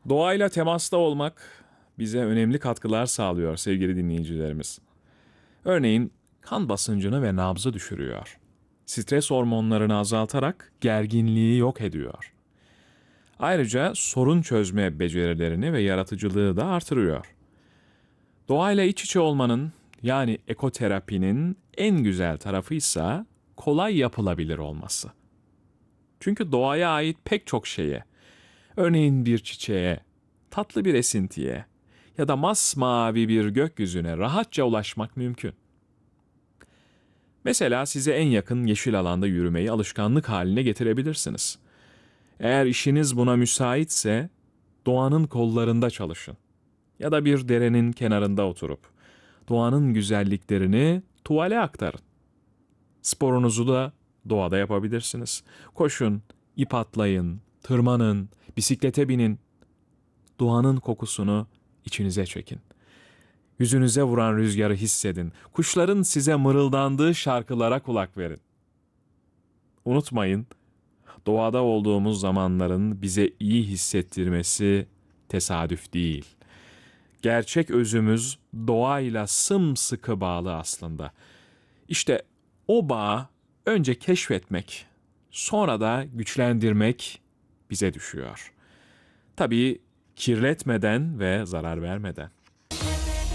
Doğayla temasta olmak bize önemli katkılar sağlıyor sevgili dinleyicilerimiz. Örneğin kan basıncını ve nabzı düşürüyor. Stres hormonlarını azaltarak gerginliği yok ediyor. Ayrıca sorun çözme becerilerini ve yaratıcılığı da artırıyor. Doğayla iç içe olmanın yani ekoterapinin en güzel tarafı ise kolay yapılabilir olması. Çünkü doğaya ait pek çok şeye, örneğin bir çiçeğe, tatlı bir esintiye ya da masmavi bir gökyüzüne rahatça ulaşmak mümkün. Mesela size en yakın yeşil alanda yürümeyi alışkanlık haline getirebilirsiniz. Eğer işiniz buna müsaitse doğanın kollarında çalışın ya da bir derenin kenarında oturup doğanın güzelliklerini tuvale aktarın. Sporunuzu da doğada yapabilirsiniz. Koşun, ip atlayın, tırmanın, bisiklete binin. Doğanın kokusunu içinize çekin. Yüzünüze vuran rüzgarı hissedin. Kuşların size mırıldandığı şarkılara kulak verin. Unutmayın, doğada olduğumuz zamanların bize iyi hissettirmesi tesadüf değil. Gerçek özümüz doğayla sımsıkı bağlı aslında. İşte o bağı önce keşfetmek, sonra da güçlendirmek bize düşüyor. Tabii kirletmeden ve zarar vermeden.